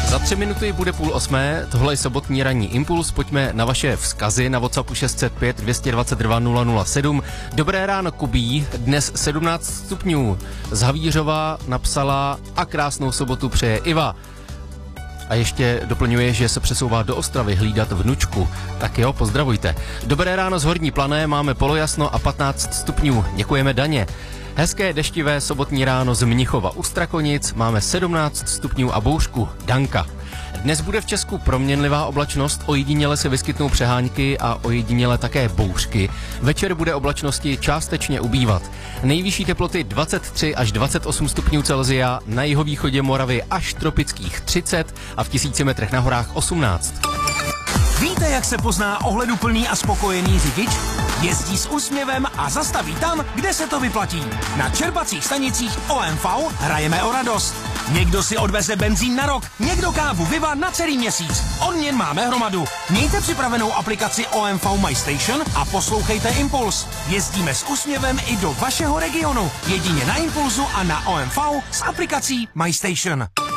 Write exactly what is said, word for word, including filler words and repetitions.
Za tři minuty bude půl osmé, tohle je sobotní ranní impuls, pojďme na vaše vzkazy na WhatsAppu šest set pět dvě stě dvacet dva nula nula sedm. Dobré ráno, Kubí, dnes sedmnáct stupňů. Z Havířova napsala a krásnou sobotu přeje Iva. A ještě doplňuje, že se přesouvá do Ostravy hlídat vnučku. Tak jo, pozdravujte. Dobré ráno z Horní Plané, máme polojasno a patnáct stupňů. Děkujeme Daně. Hezké deštivé sobotní ráno z Mnichova u Strakonic, máme sedmnáct stupňů a bouřku. Danka. Dnes bude v Česku proměnlivá oblačnost, ojediněle se vyskytnou přehánky a ojediněle také bouřky. Večer bude oblačnosti částečně ubývat. Nejvyšší teploty dvacet tři až dvacet osm stupňů Celsia, na jihovýchodě Moravy až tropických třicet a v tisíci metrech na horách osmnáct. Víte, jak se pozná ohleduplný a spokojený řidič? Jezdí s úsměvem a zastaví tam, kde se to vyplatí. Na čerpacích stanicích O M V hrajeme o radost. Někdo si odveze benzín na rok, někdo kávu Viva na celý měsíc. Odměn máme hromadu. Mějte připravenou aplikaci O M V My Station a poslouchejte Impuls. Jezdíme s úsměvem i do vašeho regionu. Jedině na Impulzu a na O M V s aplikací My Station.